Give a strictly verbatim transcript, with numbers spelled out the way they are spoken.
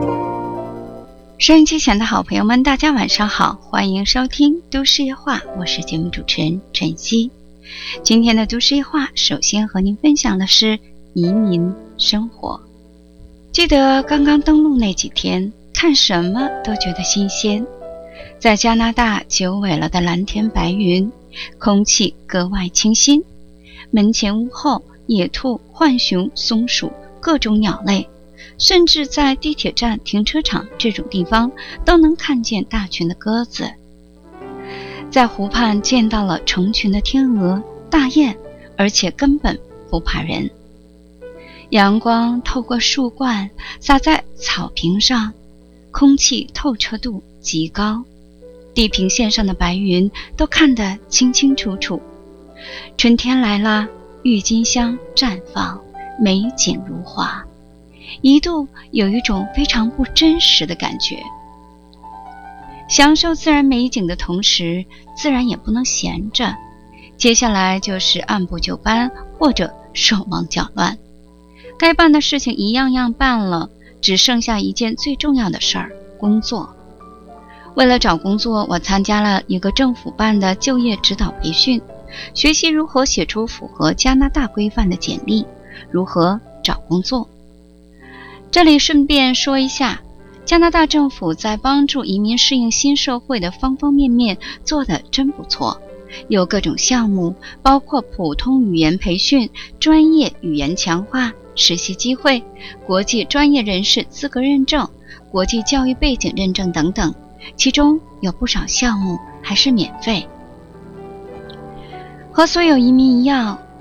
收音机前的好朋友们，大家晚上好，欢迎收听都市夜话，我是节目主持人晨曦。今天的都市夜话，首先和您分享的是移民生活。记得刚刚登陆那几天，看什么都觉得新鲜。在加拿大久违了的蓝天白云，空气格外清新，门前屋后野兔、浣熊、松鼠，各种鸟类，甚至在地铁站、停车场这种地方都能看见大群的鸽子。在湖畔见到了成群的天鹅、大雁，而且根本不怕人。阳光透过树冠洒在草坪上，空气透彻度极高，地平线上的白云都看得清清楚楚。春天来啦，郁金香绽放，美景如画，一度有一种非常不真实的感觉。享受自然美景的同时，自然也不能闲着，接下来就是按部就班或者手忙脚乱，该办的事情一样样办了，只剩下一件最重要的事儿，工作。为了找工作，我参加了一个政府办的就业指导培训，学习如何写出符合加拿大规范的简历，如何找工作。这里顺便说一下，加拿大政府在帮助移民适应新社会的方方面面做得真不错，有各种项目，包括普通语言培训、专业语言强化、实习机会、国际专业人士资格认证、国际教育背景认证等等，其中有不少项目还是免费。和所有移民一样，